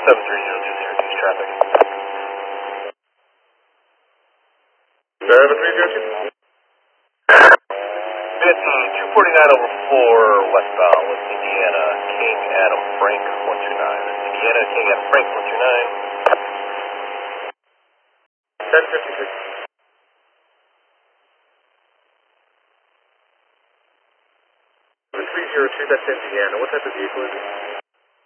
730 traffic. 730. 249 over 4 westbound with Indiana King Adam Frank 129. Indiana King Adam Frank 129. 1056. 302, that's Indiana. What type of vehicle is it?